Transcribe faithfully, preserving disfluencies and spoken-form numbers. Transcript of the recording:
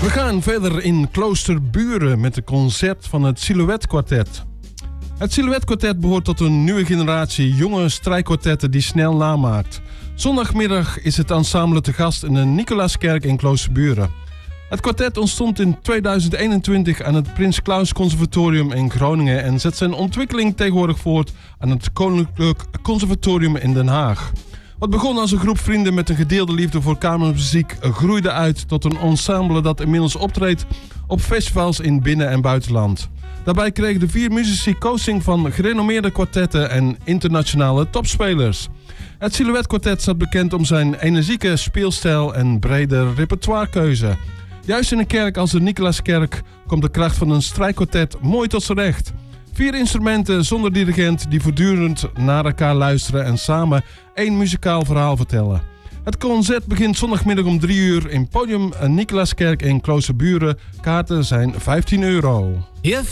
We gaan verder in Kloosterburen met een concert van het Silhouette Quartet. Het Silhouette Quartet behoort tot een nieuwe generatie jonge strijkkwartetten die snel namaakt. Zondagmiddag is het ensemble te gast in de Nicolaaskerk in Kloosterburen. Het kwartet ontstond in tweeduizend eenentwintig aan het Prins Claus Conservatorium in Groningen en zet zijn ontwikkeling tegenwoordig voort aan het Koninklijk Conservatorium in Den Haag. Wat begon als een groep vrienden met een gedeelde liefde voor kamermuziek groeide uit tot een ensemble dat inmiddels optreedt op festivals in binnen- en buitenland. Daarbij kregen de vier muzici coaching van gerenommeerde kwartetten en internationale topspelers. Het Silhouette Quartet staat bekend om zijn energieke speelstijl en brede repertoirekeuze. Juist in een kerk als de Nicolaaskerk komt de kracht van een strijkkwartet mooi tot z'n recht. Vier instrumenten zonder dirigent die voortdurend naar elkaar luisteren en samen één muzikaal verhaal vertellen. Het concert begint zondagmiddag om drie uur in podium Nicolaaskerk in Kloosterburen. Kaarten zijn vijftien euro. Hier